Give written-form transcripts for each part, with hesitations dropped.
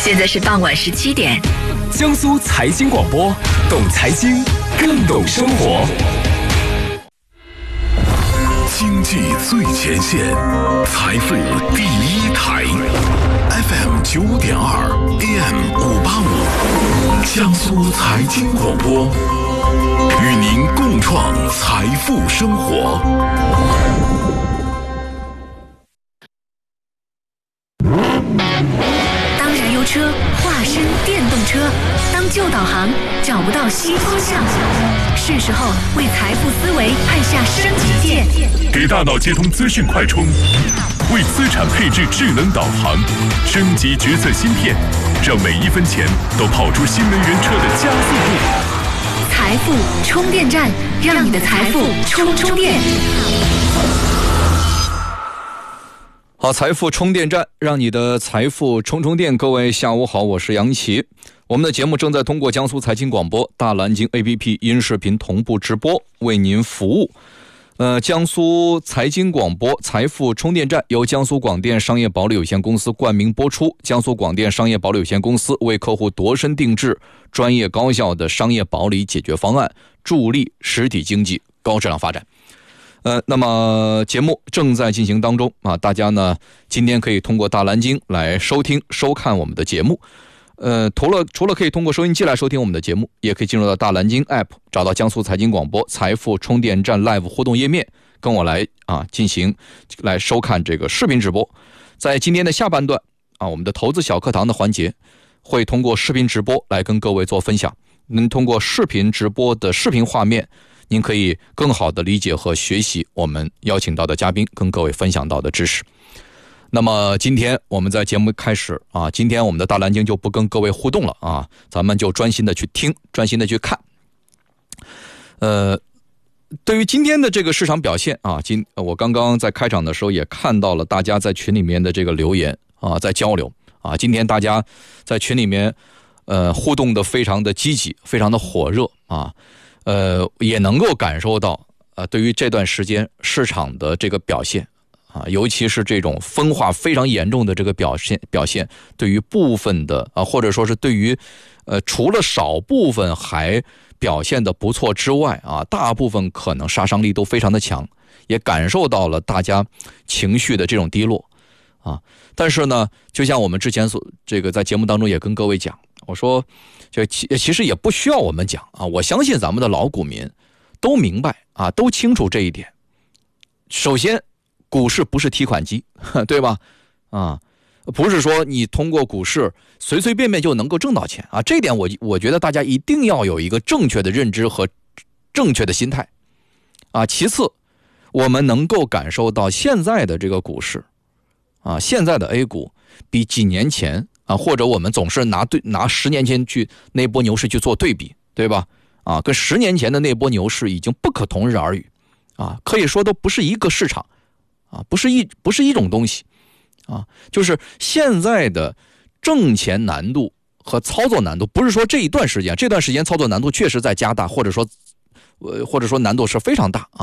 现在是傍晚17点， 江苏财经广播，懂财经，更懂生活。 经济最前线，财富第一台 ，FM 9.2 AM 585，江苏财经广播，与您共创财富生活。 当燃油车化身电动车，当旧导航找不到新方向，是时候为财富思维按下升级键， 给大脑接通资讯快充，为资产配置智能导航，升级决策芯片，让每一分钱都跑出新能源车的加速度。 财富充电站，让你的财富充电。 好，财富充电站，让你的财富充电。各位下午好，我是杨奇。我们的节目正在通过江苏财经广播、大蓝鲸 APP 音视频同步直播，为您服务。江苏财经广播财富充电站由江苏广电商业保利有限公司冠名播出。江苏广电商业保利有限公司为客户度身订制专业高效的商业保理解决方案，助力实体经济高质量发展。那么节目正在进行当中啊，大家呢今天可以通过大蓝鲸来收听收看我们的节目。除了可以通过收音机来收听我们的节目，也可以进入到大蓝鲸 App， 找到江苏财经广播财富充电站 Live 互动页面，跟我来进行来收看这个视频直播。在今天的下半段我们的投资小课堂的环节会通过视频直播来跟各位做分享。能通过视频直播的视频画面，您可以更好的理解和学习我们邀请到的嘉宾跟各位分享到的知识。那么今天我们在节目开始今天我们的大蓝鲸就不跟各位互动了咱们就专心的去听，专心的去看。对于今天的这个市场表现我刚刚在开场的时候也看到了大家在群里面的这个留言在交流今天大家在群里面互动的非常的积极，非常的火热也能够感受到对于这段时间市场的这个表现尤其是这种分化非常严重的这个表现对于部分的或者说是对于除了少部分还表现的不错之外大部分可能杀伤力都非常的强，也感受到了大家情绪的这种低落但是呢，就像我们之前这个在节目当中也跟各位讲，我说其实也不需要我们讲我相信咱们的老股民都明白都清楚这一点。首先股市不是提款机，对吧不是说你通过股市随随便便就能够挣到钱这一点我觉得大家一定要有一个正确的认知和正确的心态其次，我们能够感受到现在的这个股市现在的 A 股比几年前或者我们总是拿10年前去那波牛市去做对比，对吧跟10年前的那波牛市已经不可同日而语可以说都不是一个市场不是一种东西就是现在的挣钱难度和操作难度，不是说这段时间操作难度确实在加大，或者说难度是非常大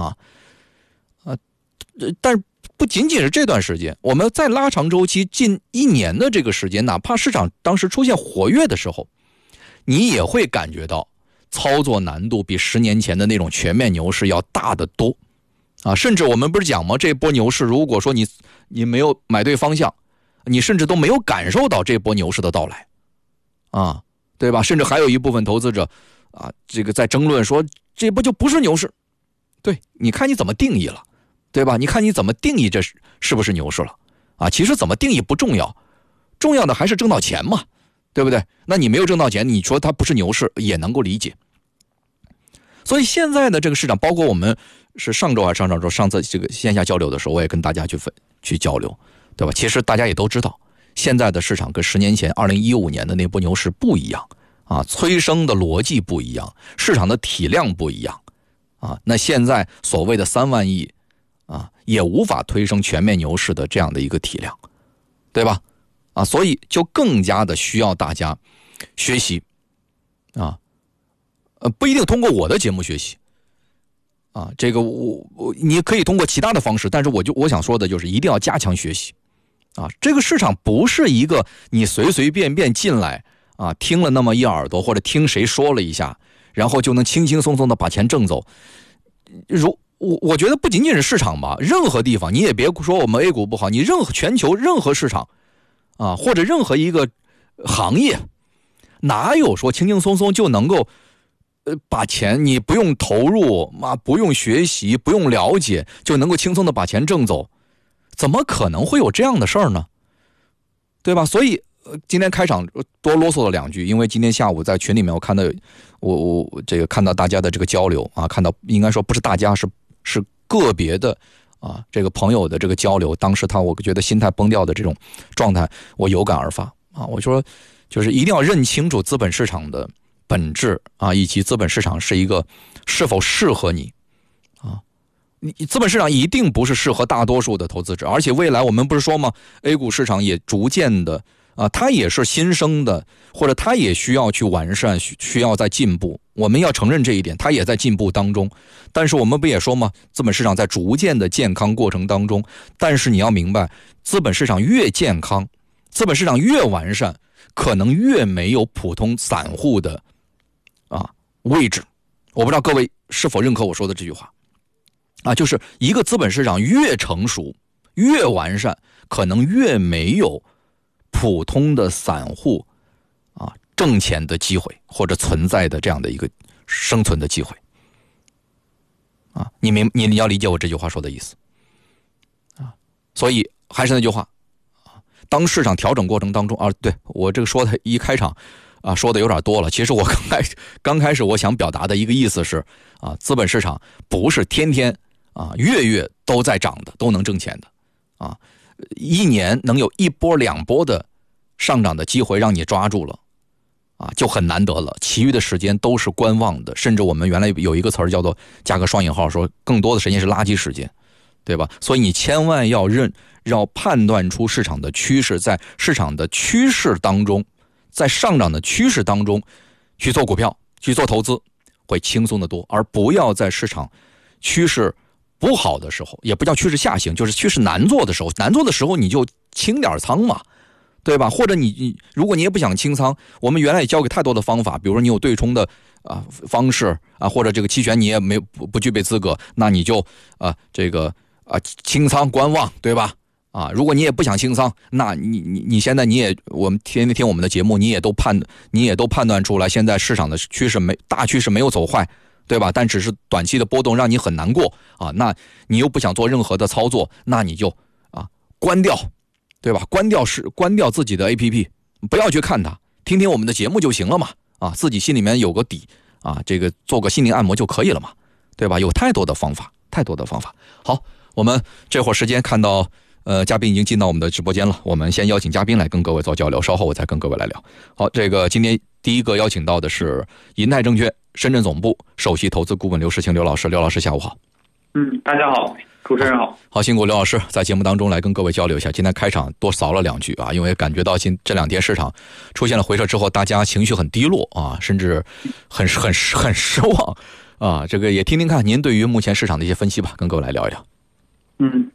但是不仅仅是这段时间，我们在拉长周期近1年的这个时间，哪怕市场当时出现活跃的时候，你也会感觉到操作难度比10年前的那种全面牛市要大得多甚至我们不是讲吗？这波牛市如果说你没有买对方向，你甚至都没有感受到这波牛市的到来对吧？甚至还有一部分投资者这个在争论说这不就不是牛市。对，你看你怎么定义了，对吧？你看你怎么定义这是不是牛市了其实怎么定义不重要，重要的还是挣到钱嘛，对不对？那你没有挣到钱，你说它不是牛市也能够理解。所以现在的这个市场，包括我们是上周还是上次这个线下交流的时候，我也跟大家去交流，对吧？其实大家也都知道，现在的市场跟10年前2015年的那波牛市不一样催生的逻辑不一样，市场的体量不一样那现在所谓的3万亿也无法推升全面牛市的这样的一个体量，对吧所以就更加的需要大家学习不一定通过我的节目学习这个你可以通过其他的方式，但是我想说的就是一定要加强学习啊，这个市场不是一个你随随便便进来啊，听了那么一耳朵或者听谁说了一下，然后就能轻轻松松的把钱挣走。我觉得不仅仅是市场吧，任何地方你也别说我们 A 股不好，你全球任何市场啊，或者任何一个行业，哪有说轻轻松松就能够把钱你不用投入啊，不用学习，不用了解就能够轻松的把钱挣走？怎么可能会有这样的事儿呢？对吧？所以今天开场多啰嗦了2句，因为今天下午在群里面我看到我这个看到大家的这个交流啊，看到应该说不是大家是个别的啊这个朋友的这个交流，当时我觉得心态崩掉的这种状态，我有感而发啊。我说就是一定要认清楚资本市场的本质啊，以及资本市场是一个是否适合你啊。资本市场一定不是适合大多数的投资者，而且未来我们不是说吗 ？A 股市场也逐渐的啊，它也是新生的，或者它也需要去完善，需要在进步。我们要承认这一点，它也在进步当中。但是我们不也说吗？资本市场在逐渐的健康过程当中，但是你要明白，资本市场越健康，资本市场越完善，可能越没有普通散户的位置。我不知道各位是否认可我说的这句话啊，就是一个资本市场越成熟越完善，可能越没有普通的散户啊挣钱的机会，或者存在的这样的一个生存的机会啊。你要理解我这句话说的意思啊。所以还是那句话啊，当市场调整过程当中啊，对，我这个说的一开场啊，说的有点多了。其实我刚开始我想表达的一个意思是啊，资本市场不是天天啊月月都在涨的，都能挣钱的啊。一年能有1波2波的上涨的机会让你抓住了啊，就很难得了。其余的时间都是观望的，甚至我们原来有一个词儿叫做加个双引号，说更多的时间是垃圾时间，对吧？所以你千万要判断出市场的趋势，在市场的趋势当中，在上涨的趋势当中去做股票，去做投资，会轻松得多，而不要在市场趋势不好的时候，也不叫趋势下行，就是趋势难做的时候你就清点仓嘛，对吧？或者如果你也不想清仓，我们原来也教给太多的方法，比如说你有对冲的方式啊，或者这个期权你也不具备资格，那你就清仓观望，对吧？啊，如果你也不想清仓，那你现在我们天天听我们的节目，你也都判断出来，现在市场的大趋势没有走坏，对吧？但只是短期的波动让你很难过啊，那你又不想做任何的操作，那你就关掉，对吧？关掉自己的 APP， 不要去看它，听听我们的节目就行了嘛，啊，自己心里面有个底啊，这个做个心灵按摩就可以了嘛，对吧？有太多的方法。好，我们这会儿时间看到嘉宾已经进到我们的直播间了，我们先邀请嘉宾来跟各位做交流，稍后我再跟各位来聊。好，这个今天第一个邀请到的是银泰证券深圳总部首席投资顾问刘世清刘老师，刘老师下午好。 大家好，主持人好。 好，辛苦刘老师在节目当中来跟各位交流一下。今天开场多扫了2句啊，因为感觉到这2天市场出现了回撤之后，大家情绪很低落啊，甚至很失望啊。这个也听听看您对于目前市场的一些分析吧，跟各位来聊一聊。